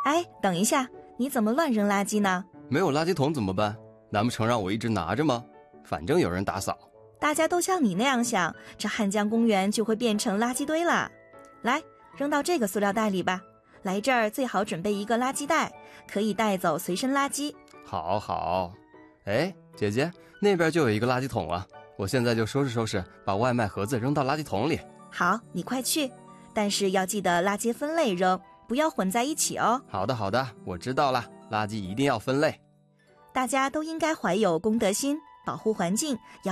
哎，等一下，你怎么乱扔垃圾呢？ 没有垃圾桶怎么办？难不成让我一直拿着吗？反正有人打扫。 大家都像你那样想，这汉江公园就会变成垃圾堆了。来，扔到这个塑料袋里吧。来这儿最好准备一个垃圾袋，可以带走随身垃圾。 好好。哎，姐姐，那边就有一个垃圾桶啊，我现在就收拾收拾，把外卖盒子扔到垃圾桶里。 好，你快去，但是要记得垃圾分类扔，不要混在一起哦。 好的好的，我知道了，垃圾一定要分类。 大家都应该怀有公德心，保护环境，要